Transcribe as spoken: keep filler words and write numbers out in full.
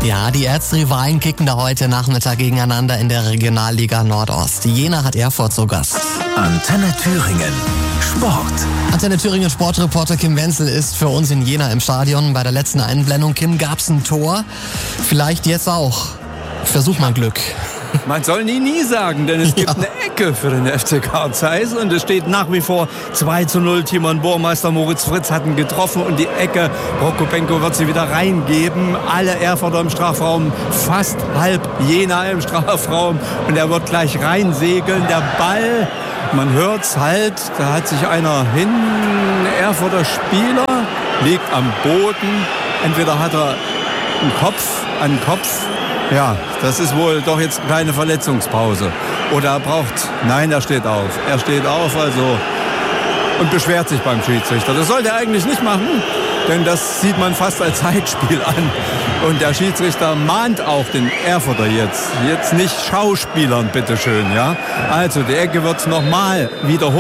Ja, die Erzrivalen kicken da heute Nachmittag gegeneinander in der Regionalliga Nordost. Jena hat Erfurt zu Gast. Antenne Thüringen Sport. Antenne Thüringen Sportreporter Kim Wenzel ist für uns in Jena im Stadion. Bei der letzten Einblendung, Kim, gab's ein Tor. Vielleicht jetzt auch. Versuch mal Glück. Man soll nie, nie sagen, denn es gibt ja eine Ecke für den F C Karl Zeiss und es steht nach wie vor zwei zu null. Timon Burmeister, Moritz Fritz hatten getroffen und die Ecke, Prokopenko wird sie wieder reingeben. Alle Erfurter im Strafraum, fast halb Jena im Strafraum und er wird gleich reinsegeln. Der Ball, man hört's halt, da hat sich einer hin, Erfurter Spieler, liegt am Boden. Entweder hat er einen Kopf an Kopf. Ja, das ist wohl doch jetzt eine kleine Verletzungspause. Oder er braucht... Nein, er steht auf. Er steht auf also und beschwert sich beim Schiedsrichter. Das sollte er eigentlich nicht machen, denn das sieht man fast als Zeitspiel an. Und der Schiedsrichter mahnt auch den Erfurter jetzt. Jetzt nicht Schauspielern, bitteschön, ja. Also, die Ecke wird nochmal wiederholt.